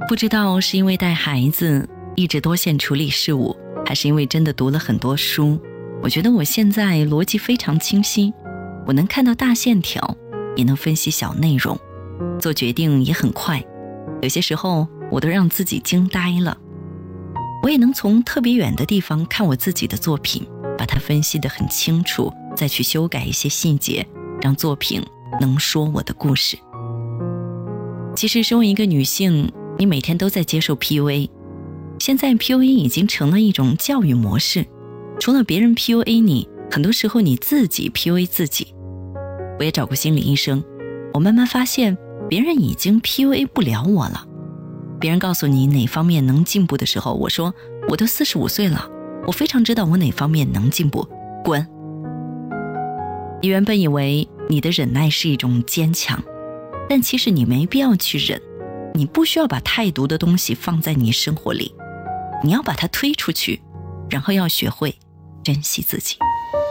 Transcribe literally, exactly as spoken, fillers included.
不知道是因为带孩子一直多线处理事务，还是因为真的读了很多书，我觉得我现在逻辑非常清晰，我能看到大线条，也能分析小内容，做决定也很快，有些时候我都让自己惊呆了。我也能从特别远的地方看我自己的作品，把它分析得很清楚，再去修改一些细节，让作品能说我的故事。其实身为一个女性，你每天都在接受 P U A， 现在 P U A 已经成了一种教育模式，除了别人 P U A 你，很多时候你自己 P U A 自己。我也找过心理医生，我慢慢发现别人已经 P U A 不了我了。别人告诉你哪方面能进步的时候，我说我都四十五岁了，我非常知道我哪方面能进步，滚。你原本以为你的忍耐是一种坚强，但其实你没必要去忍，你不需要把太毒的东西放在你生活里，你要把它推出去，然后要学会珍惜自己。